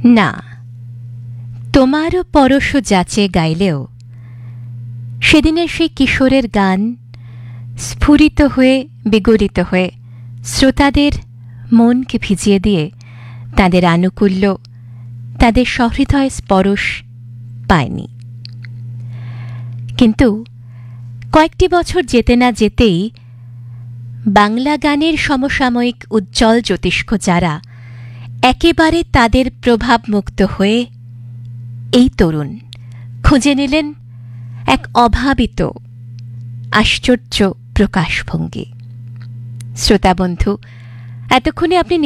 না, তোমারও পরশ যাচে গাইলেও সেদিনের সেই কিশোরের গান স্ফুরিত হয়ে বিগলিত হয়ে শ্রোতাদের মনকে ভিজিয়ে দিয়ে তাদের আনুকূল্য, তাদের সহৃদয় স্পর্শ পায়নি। কিন্তু কয়েকটি বছর যেতে না যেতেই বাংলা গানের সমসাময়িক উজ্জ্বল জ্যোতিষ্ক যারা একেবারে তাদের প্রভাবমুক্ত হয়ে এই তরুণ খুঁজে নিলেন এক অভাবিত আশ্চর্য প্রকাশভঙ্গি। শ্রোতাবন্ধু, এতক্ষণে আপনি